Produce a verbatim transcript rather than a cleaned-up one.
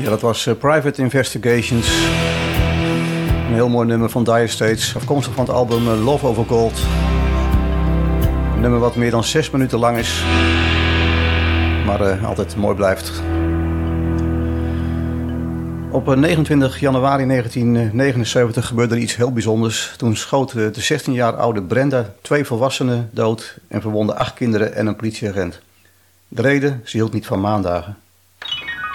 Ja, dat was uh, Private Investigations. Een heel mooi nummer van Dire Straits. Afkomstig van het album uh, Love Over Gold. Een nummer wat meer dan zes minuten lang is. Maar uh, altijd mooi blijft. Op uh, negenentwintig januari negentien negenenzeventig gebeurde er iets heel bijzonders. Toen schoot uh, de zestien jaar oude Brenda twee volwassenen dood en verwondde acht kinderen en een politieagent. De reden? Ze hield niet van maandagen.